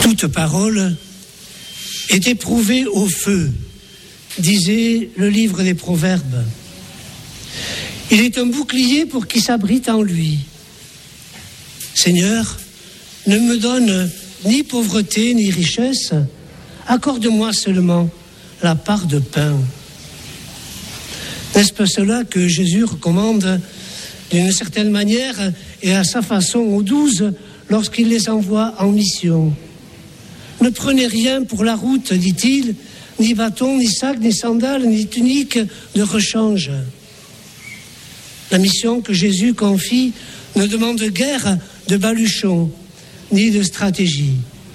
Toute parole est éprouvée au feu, disait le livre des Proverbes. Il est un bouclier pour qui s'abrite en lui. Seigneur, ne me donne ni pauvreté ni richesse, accorde-moi seulement la part de pain. N'est-ce pas cela que Jésus recommande d'une certaine manière et à sa façon aux 12 lorsqu'il les envoie en mission? Ne prenez rien pour la route, dit-il, ni bâton, ni sac, ni sandales, ni tunique de rechange. La mission que Jésus confie ne demande guère de baluchons, ni de stratégie.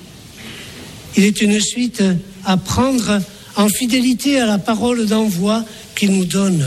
Il est une suite à prendre en fidélité à la parole d'envoi qu'il nous donne.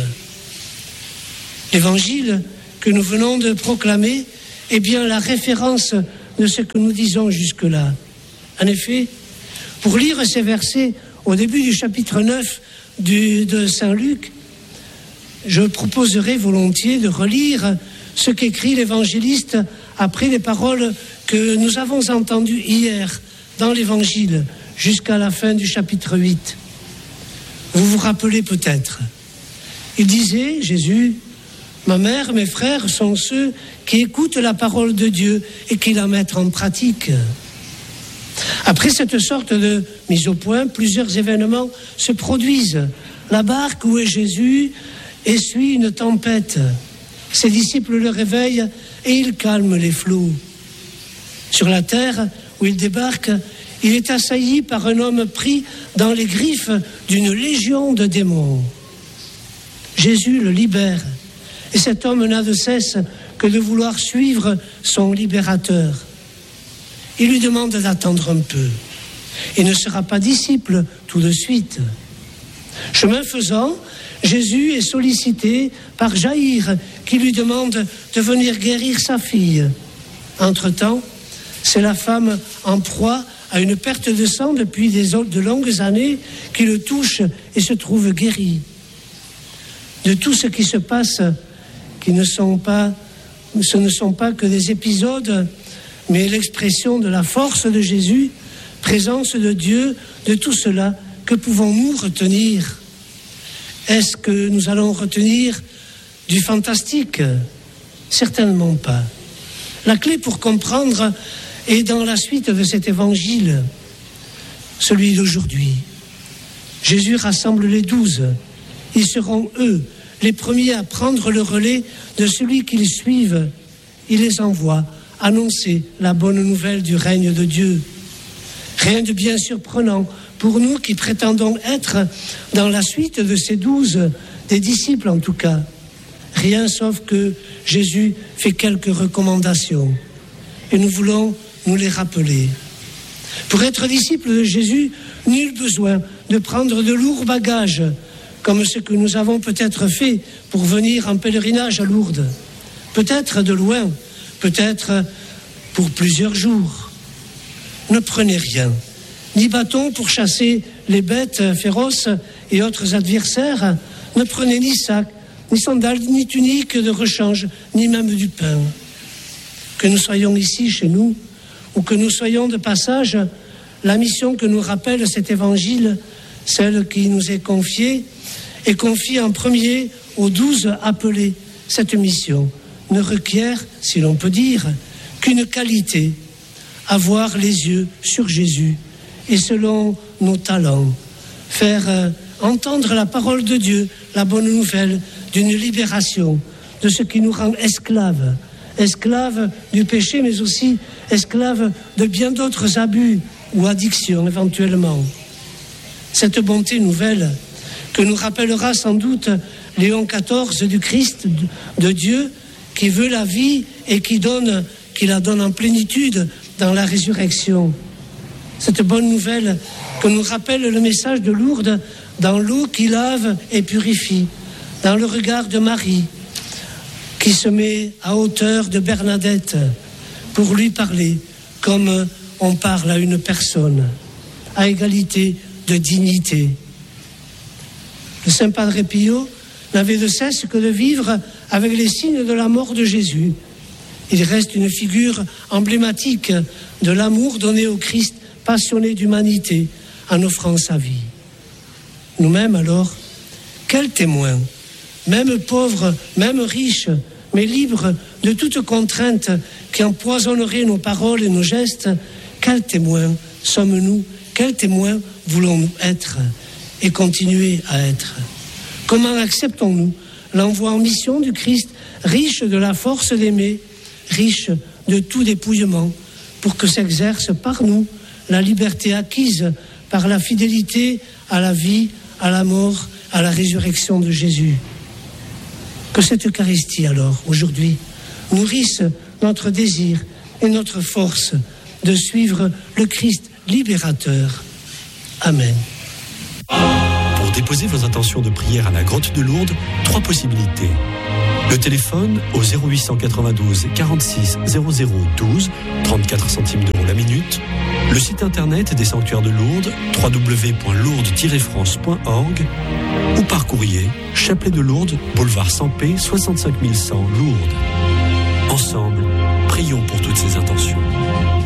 L'évangile que nous venons de proclamer est bien la référence de ce que nous disons jusque-là. En effet, pour lire ces versets au début du chapitre 9 de Saint Luc, je proposerai volontiers de relire ce qu'écrit l'évangéliste après les paroles que nous avons entendues hier dans l'évangile jusqu'à la fin du chapitre 8. Vous vous rappelez peut-être. Il disait, Jésus, « Ma mère, mes frères sont ceux qui écoutent la parole de Dieu et qui la mettent en pratique. » Après cette sorte de mise au point, plusieurs événements se produisent. La barque où est Jésus essuie une tempête. Ses disciples le réveillent et il calme les flots. Sur la terre où il débarque, il est assailli par un homme pris dans les griffes d'une légion de démons. Jésus le libère et cet homme n'a de cesse que de vouloir suivre son libérateur. Il lui demande d'attendre un peu. Il ne sera pas disciple tout de suite. Chemin faisant, Jésus est sollicité par Jaïr qui lui demande de venir guérir sa fille. Entre-temps, c'est la femme en proie à une perte de sang depuis de longues années qui le touche et se trouve guérie. De tout ce qui se passe, ce ne sont pas que des épisodes, mais l'expression de la force de Jésus, présence de Dieu, de tout cela, que pouvons-nous retenir? Est-ce que nous allons retenir du fantastique? Certainement pas. La clé pour comprendre est dans la suite de cet évangile, celui d'aujourd'hui. Jésus rassemble les 12. Ils seront, eux, les premiers à prendre le relais de celui qu'ils suivent. Il les envoie annoncer la bonne nouvelle du règne de Dieu. Rien de bien surprenant pour nous qui prétendons être dans la suite de ces 12, des disciples en tout cas. Rien sauf que Jésus fait quelques recommandations et nous voulons nous les rappeler. Pour être disciple de Jésus, nul besoin de prendre de lourds bagages comme ce que nous avons peut-être fait pour venir en pèlerinage à Lourdes. Peut-être de loin, peut-être pour plusieurs jours. Ne prenez rien, ni bâton pour chasser les bêtes féroces et autres adversaires. Ne prenez ni sac, ni sandales, ni tunique de rechange, ni même du pain. Que nous soyons ici chez nous, ou que nous soyons de passage, la mission que nous rappelle cet évangile, celle qui nous est confiée, est confiée en premier aux 12 appelés. Cette mission ne requiert, si l'on peut dire, qu'une qualité, avoir les yeux sur Jésus et selon nos talents, faire entendre la parole de Dieu, la bonne nouvelle d'une libération de ce qui nous rend esclaves, esclaves du péché, mais aussi esclaves de bien d'autres abus ou addictions éventuellement. Cette bonté nouvelle que nous rappellera sans doute Léon XIV du Christ, de Dieu, qui veut la vie et qui la donne en plénitude dans la résurrection. Cette bonne nouvelle que nous rappelle le message de Lourdes dans l'eau qui lave et purifie, dans le regard de Marie, qui se met à hauteur de Bernadette pour lui parler comme on parle à une personne, à égalité de dignité. Le Saint Padre Pio n'avait de cesse que de vivre avec les signes de la mort de Jésus. Il reste une figure emblématique de l'amour donné au Christ passionné d'humanité en offrant sa vie. Nous-mêmes alors, quels témoins, même pauvres, même riches, mais libres de toute contrainte qui empoisonnerait nos paroles et nos gestes, quels témoins sommes-nous? Quels témoins voulons-nous être et continuer à être? Comment acceptons-nous l'envoi en mission du Christ, riche de la force d'aimer, riche de tout dépouillement, pour que s'exerce par nous la liberté acquise par la fidélité à la vie, à la mort, à la résurrection de Jésus? Que cette Eucharistie, alors, aujourd'hui, nourrisse notre désir et notre force de suivre le Christ libérateur. Amen. Pour déposer vos intentions de prière à la grotte de Lourdes, 3 possibilités. Le téléphone au 0892 46 00 12, 34 centimes d'euros la minute. Le site internet des sanctuaires de Lourdes, www.lourdes-france.org, ou par courrier, Chapelet de Lourdes, boulevard Sampé, 65 100 Lourdes. Ensemble, prions pour toutes ces intentions.